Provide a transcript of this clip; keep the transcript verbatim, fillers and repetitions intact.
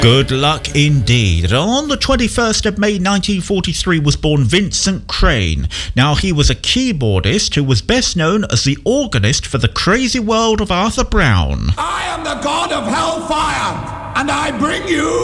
Good luck indeed. On the twenty-first of May nineteen forty-three was born Vincent Crane. Now, he was a keyboardist who was best known as the organist for The Crazy World of Arthur Brown. I am the god of hellfire, and I bring you